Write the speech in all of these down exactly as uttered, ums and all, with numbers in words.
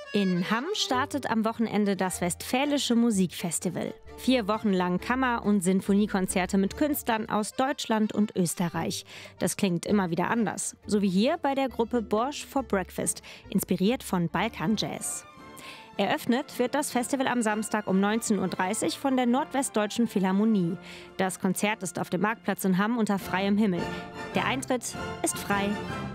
In Hamm startet am Wochenende das Westfälische Musikfestival. Vier Wochen lang Kammer- und Sinfoniekonzerte mit Künstlern aus Deutschland und Österreich. Das klingt immer wieder anders. So wie hier bei der Gruppe Borsch for Breakfast, inspiriert von Balkan Jazz. Eröffnet wird das Festival am Samstag um neunzehn Uhr dreißig von der Nordwestdeutschen Philharmonie. Das Konzert ist auf dem Marktplatz in Hamm unter freiem Himmel. Der Eintritt ist frei.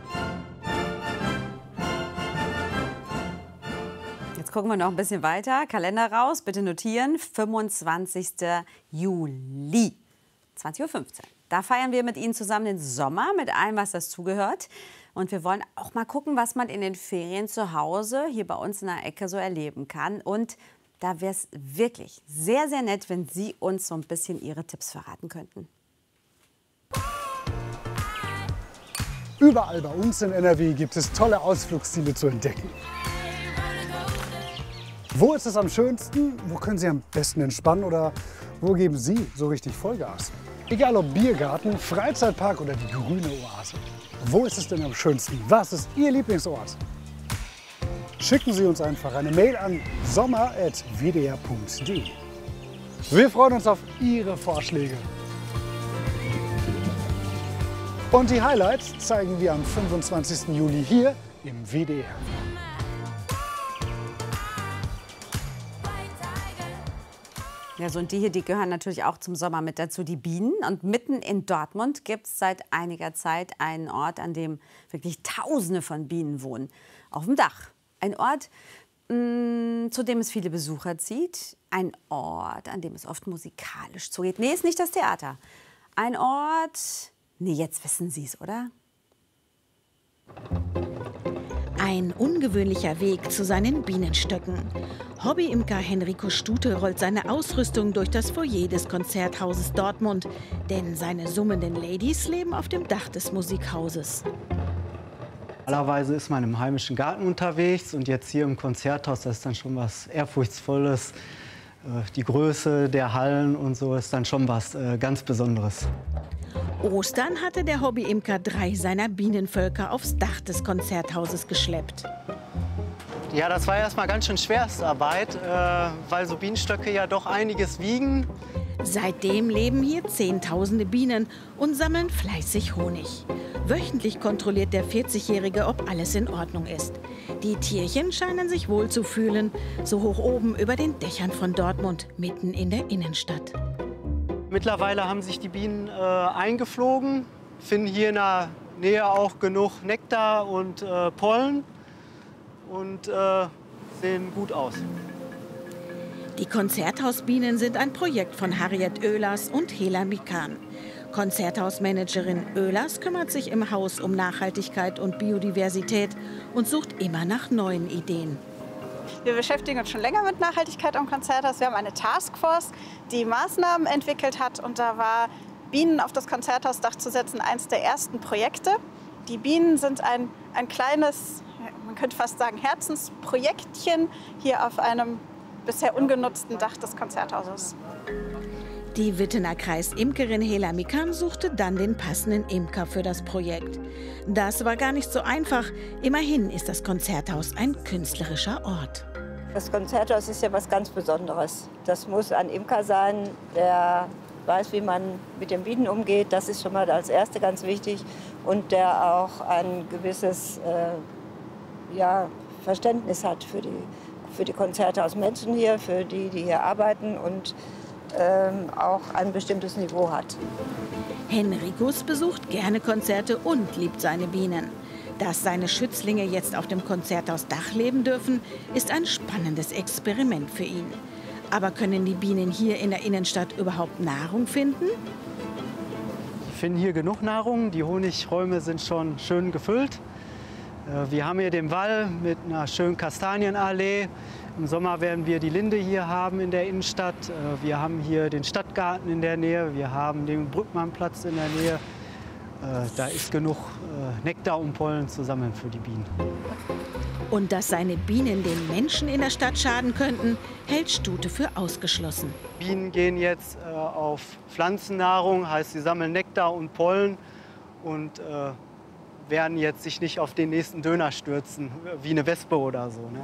Jetzt gucken wir noch ein bisschen weiter. Kalender raus, bitte notieren. fünfundzwanzigster Juli, zwanzig Uhr fünfzehn. Da feiern wir mit Ihnen zusammen den Sommer, mit allem, was dazugehört. Und wir wollen auch mal gucken, was man in den Ferien zu Hause hier bei uns in der Ecke so erleben kann. Und da wäre es wirklich sehr, sehr nett, wenn Sie uns so ein bisschen Ihre Tipps verraten könnten. Überall bei uns in N R W gibt es tolle Ausflugsziele zu entdecken. Wo ist es am schönsten? Wo können Sie am besten entspannen? Oder wo geben Sie so richtig Vollgas? Egal ob Biergarten, Freizeitpark oder die grüne Oase. Wo ist es denn am schönsten? Was ist Ihr Lieblingsort? Schicken Sie uns einfach eine Mail an sommer at w d r punkt d e. Wir freuen uns auf Ihre Vorschläge. Und die Highlights zeigen wir am fünfundzwanzigsten Juli hier im W D R. Ja, so und die hier, die gehören natürlich auch zum Sommer mit dazu, die Bienen. Und mitten in Dortmund gibt es seit einiger Zeit einen Ort, an dem wirklich Tausende von Bienen wohnen. Auf dem Dach. Ein Ort, mh, zu dem es viele Besucher zieht. Ein Ort, an dem es oft musikalisch zugeht. Nee, ist nicht das Theater. Ein Ort... Nee, jetzt wissen Sie es, oder? Ein ungewöhnlicher Weg zu seinen Bienenstöcken. Hobbyimker Henrico Stute rollt seine Ausrüstung durch das Foyer des Konzerthauses Dortmund. Denn seine summenden Ladies leben auf dem Dach des Musikhauses. Normalerweise ist man im heimischen Garten unterwegs und jetzt hier im Konzerthaus, das ist dann schon was Ehrfurchtsvolles. Die Größe der Hallen und so ist dann schon was ganz Besonderes. Ostern hatte der Hobbyimker drei seiner Bienenvölker aufs Dach des Konzerthauses geschleppt. Ja, das war erstmal ganz schön Schwerstarbeit, äh, weil so Bienenstöcke ja doch einiges wiegen. Seitdem leben hier Zehntausende Bienen und sammeln fleißig Honig. Wöchentlich kontrolliert der vierzigjährige, ob alles in Ordnung ist. Die Tierchen scheinen sich wohl zu fühlen, so hoch oben über den Dächern von Dortmund, mitten in der Innenstadt. Mittlerweile haben sich die Bienen äh, eingeflogen, finden hier in der Nähe auch genug Nektar und äh, Pollen und äh, sehen gut aus. Die Konzerthausbienen sind ein Projekt von Harriet Oehlers und Hela Mikan. Konzerthausmanagerin Oehlers kümmert sich im Haus um Nachhaltigkeit und Biodiversität und sucht immer nach neuen Ideen. Wir beschäftigen uns schon länger mit Nachhaltigkeit am Konzerthaus. Wir haben eine Taskforce, die Maßnahmen entwickelt hat. Und da war Bienen auf das Konzerthausdach zu setzen eines der ersten Projekte. Die Bienen sind ein, ein kleines, man könnte fast sagen, Herzensprojektchen hier auf einem bisher ungenutzten Dach des Konzerthauses. Die Wittener Kreisimkerin Hela Mikan suchte dann den passenden Imker für das Projekt. Das war gar nicht so einfach. Immerhin ist das Konzerthaus ein künstlerischer Ort. Das Konzerthaus ist ja was ganz Besonderes. Das muss ein Imker sein, der weiß, wie man mit den Bienen umgeht. Das ist schon mal als Erste ganz wichtig. Und der auch ein gewisses äh, ja, Verständnis hat für die, für die Konzerthausmenschen hier, für die, die hier arbeiten und ähm, auch ein bestimmtes Niveau hat. Henricus besucht gerne Konzerte und liebt seine Bienen. Dass seine Schützlinge jetzt auf dem Konzerthausdach leben dürfen, ist ein spannendes Experiment für ihn. Aber können die Bienen hier in der Innenstadt überhaupt Nahrung finden? Wir finden hier genug Nahrung. Die Honigräume sind schon schön gefüllt. Wir haben hier den Wall mit einer schönen Kastanienallee. Im Sommer werden wir die Linde hier haben in der Innenstadt. Wir haben hier den Stadtgarten in der Nähe. Wir haben den Brückmannplatz in der Nähe. Da ist genug Nektar und Pollen zu sammeln für die Bienen. Und dass seine Bienen den Menschen in der Stadt schaden könnten, hält Stute für ausgeschlossen. Bienen gehen jetzt auf Pflanzennahrung, heißt sie sammeln Nektar und Pollen und werden jetzt sich nicht auf den nächsten Döner stürzen, wie eine Wespe oder so. Ne?